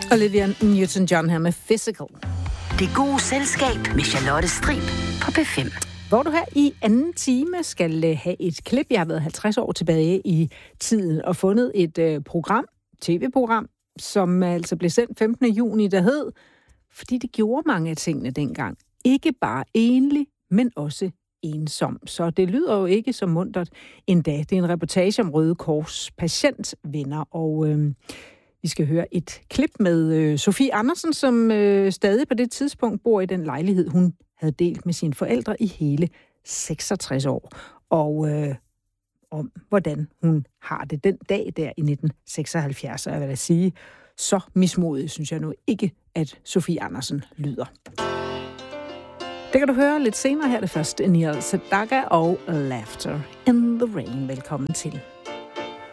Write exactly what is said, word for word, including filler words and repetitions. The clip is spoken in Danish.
Olivia Newton-John her med Physical. Det gode selskab med Charlotte Strib på P fem. Hvor du her i anden time skal have et klip. Jeg har været halvtreds år tilbage i tiden og fundet et øh, program, tv-program, som altså blev sendt femtende juni, der hed, fordi det gjorde mange af tingene dengang. Ikke bare enlig, men også ensom. Så det lyder jo ikke så muntert endda. Det er en reportage om Røde Kors patientvenner, og øh, vi skal høre et klip med øh, Sofie Andersen, som øh, stadig på det tidspunkt bor i den lejlighed, hun havde delt med sine forældre i hele seksogtres år. Og øh, om, hvordan hun har det den dag der i nitten seksoghalvfjerds. Og jeg vil da sige, så mismodig synes jeg nu ikke, at Sofie Andersen lyder. Det kan du høre lidt senere her det første. Neil Sedaka og Laughter in the Rain. Velkommen til.